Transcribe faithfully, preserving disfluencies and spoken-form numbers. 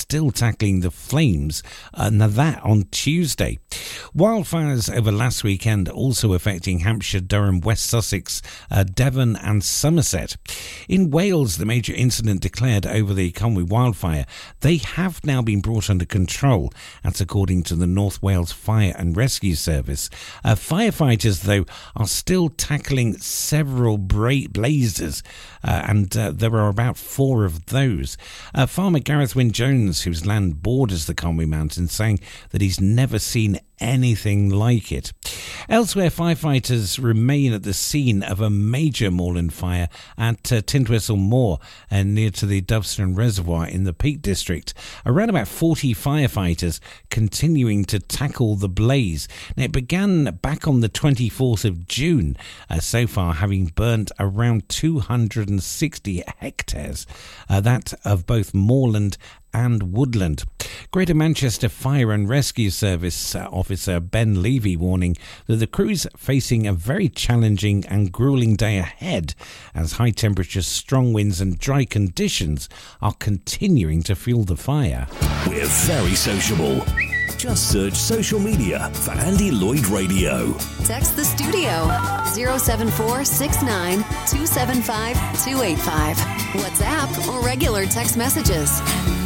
still tackling the flames, and that on Tuesday. Wildfires over last weekend also affecting Hampshire, Durham, West Sussex, uh, Devon and Somerset. In Wales, the major incident declared over the Conwy wildfire, they have now been brought under control. That's according to the North Wales Fire and Rescue Service. Uh, firefighters, though, are still tackling several bra- blazes, uh, and uh, there are about four of those. Uh, farmer Gareth Wynne-Jones, whose land borders the Conwy Mountains, saying that he's never seen anything like it. Elsewhere, firefighters remain at the scene of a major moorland fire at uh, Tintwistle Moor, uh, near to the Dovestone Reservoir in the Peak District. Around about forty firefighters continuing to tackle the blaze. Now, it began back on the twenty-fourth of June, uh, so far having burnt around two hundred sixty hectares, uh, that of both moorland and woodland. Greater Manchester Fire and Rescue Service uh, officer Ben Levy warning that the crew's facing a very challenging and gruelling day ahead as high temperatures, strong winds and dry conditions are continuing to fuel the fire. We're very sociable. Just search social media for Andy Lloyd Radio. Text the studio zero seven four six nine two seven five two eight five. WhatsApp or regular text messages